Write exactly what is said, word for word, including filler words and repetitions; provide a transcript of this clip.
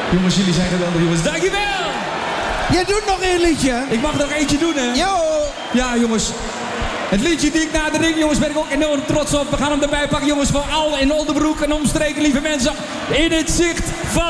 Jongens, jullie zijn geweldig, jongens. Dankjewel! Jij doet nog één liedje. Ik mag nog eentje doen, hè? Jo. Ja, jongens. Het liedje die ik na de ring, jongens, ben ik ook enorm trots op. We gaan hem erbij pakken, jongens, voor Al in Oldenbroek en omstreken, lieve mensen. In het zicht van...